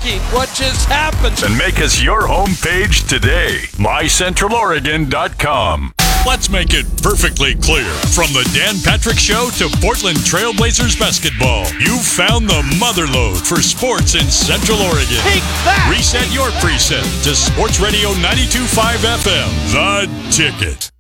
shocking what just happened. And make us your homepage today. MyCentralOregon.com. Let's make it perfectly clear. From the Dan Patrick Show to Portland Trailblazers basketball, you've found the motherlode for sports in Central Oregon. Take that! Reset your preset to Sports Radio 92.5 FM. The Ticket.